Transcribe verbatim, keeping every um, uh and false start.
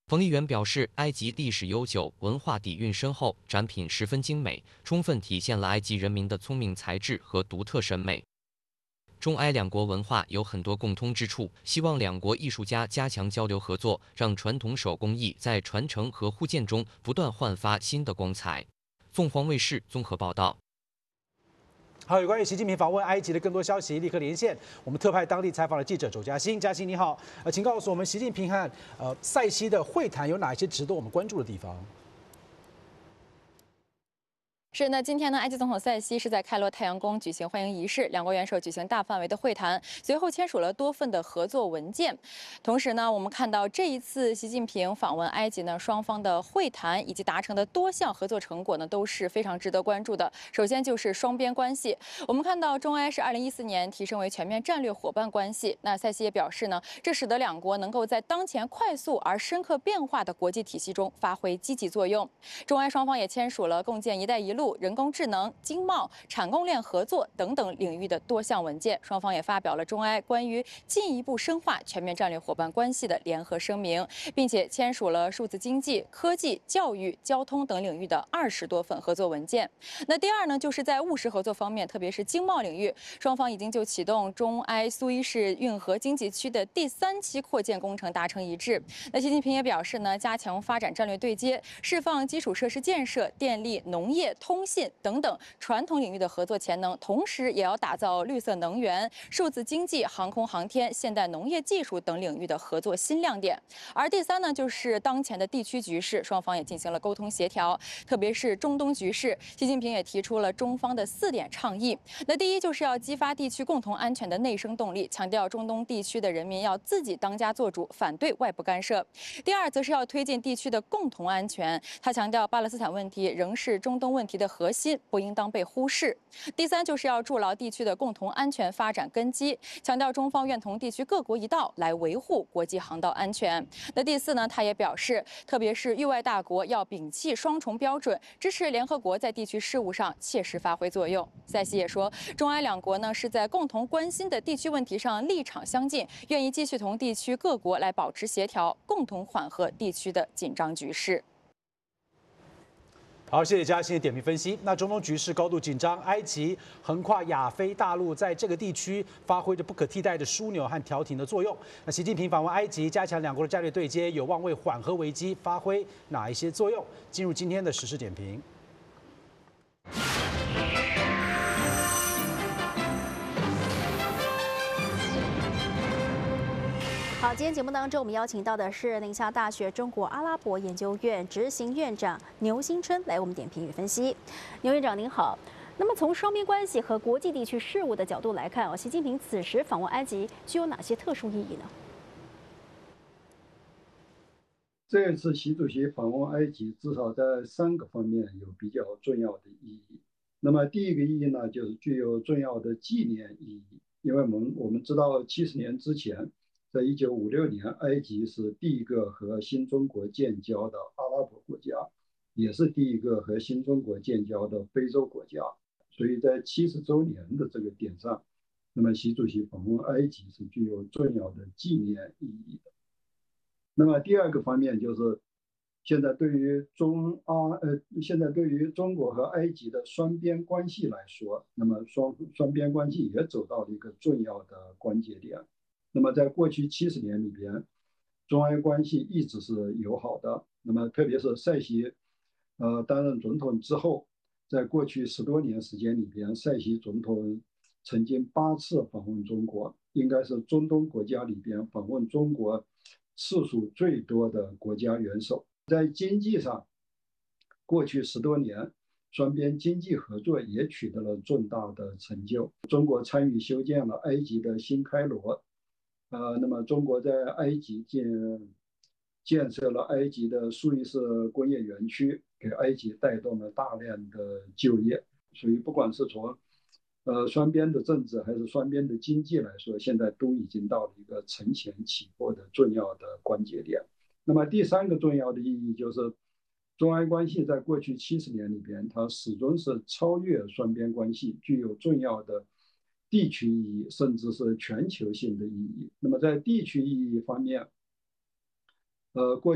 冯议员表示，埃及历史悠久，文化底蕴深厚，展品十分精美，充分体现了埃及人民的聪明才智和独特审美。中埃两国文化有很多共通之处，希望两国艺术家加强交流合作，让传统手工艺在传承和互鉴中不断焕发新的光彩。凤凰卫视综合报道。 好，有关于习近平访问埃及的更多消息，立刻连线我们特派当地采访的记者周嘉欣。嘉欣你好，呃，请告诉我们，习近平和呃塞西的会谈有哪些值得我们关注的地方？ 是，那今天呢，埃及总统塞西是在开罗太阳宫举行欢迎仪式，两国元首举行大范围的会谈，随后签署了多份的合作文件。同时呢，我们看到这一次习近平访问埃及呢，双方的会谈以及达成的多项合作成果呢，都是非常值得关注的。首先就是双边关系，我们看到中埃是二零一四年提升为全面战略伙伴关系。那塞西也表示呢，这使得两国能够在当前快速而深刻变化的国际体系中发挥积极作用。中埃双方也签署了共建“一带一路”、人工智能、经贸、产供链合作等等领域的多项文件。双方也发表了中埃关于进一步深化全面战略伙伴关系的联合声明，并且签署了数字经济、科技、教育、交通等领域的二十多份合作文件。那第二呢，就是在务实合作方面，特别是经贸领域，双方已经就启动中埃苏伊士运河经济区的第三期扩建工程达成一致。那习近平也表示呢，加强发展战略对接，释放基础设施建设、电力、农业、通信等等传统领域的合作潜能，同时也要打造绿色能源、数字经济、航空航天、现代农业技术等领域的合作新亮点。而第三呢，就是当前的地区局势，双方也进行了沟通协调，特别是中东局势，习近平也提出了中方的四点倡议。那第一就是要激发地区共同安全的内生动力，强调中东地区的人民要自己当家作主，反对外部干涉。第二，则是要推进地区的共同安全，他强调巴勒斯坦问题仍是中东问题的核心，不应当被忽视。第三，就是要筑牢地区的共同安全发展根基，强调中方愿同地区各国一道来维护国际航道安全。那第四呢，他也表示，特别是域外大国要摒弃双重标准，支持联合国在地区事务上切实发挥作用。塞西也说，中埃两国呢是在共同关心的地区问题上立场相近，愿意继续同地区各国来保持协调，共同缓和地区的紧张局势。 好，谢谢嘉欣的点评分析。那中东局势高度紧张，埃及横跨亚非大陆，在这个地区发挥着不可替代的枢纽和调停的作用。那习近平访问埃及，加强两国的战略对接，有望为缓和危机发挥哪一些作用？进入今天的时事点评。 好，今天节目当中，我们邀请到的是宁夏大学中国阿拉伯研究院执行院长牛新春来我们点评与分析。牛院长您好。那么从双边关系和国际地区事务的角度来看，哦，习近平此时访问埃及具有哪些特殊意义呢？ 这次习主席访问埃及，至少在三个方面有比较重要的意义。那么第一个意义呢，就是具有重要的纪念意义，因为我们我们知道七十年之前。在一九五六年，埃及是第一个和新中国建交的阿拉伯国家，也是第一个和新中国建交的非洲国家。所以在七十周年的这个点上，那么习主席访问埃及是具有重要的纪念意义的。那么第二个方面就是，现在对于中阿呃，现在对于中国和埃及的双边关系来说，那么双双边关系也走到了一个重要的关节点。那么在过去七十年里边，中埃关系一直是友好的。那么特别是塞西，呃担任总统之后，在过去十多年时间里边，塞西总统曾经八次访问中国，应该是中东国家里边访问中国次数最多的国家元首。在经济上，过去十多年，双边经济合作也取得了重大的成就。中国参与修建了埃及的新开罗。呃，那么中国在埃及建建设了埃及的苏伊士工业园区，给埃及带动了大量的就业。所以不管是从呃双边的政治还是双边的经济来说，现在都已经到了一个承前启后的重要的关节点。那么第三个重要的意义就是，中埃关系在过去七十年里边，它始终是超越双边关系，具有重要的地区意义，甚至是全球性的意义。那么在地区意义方面，呃，过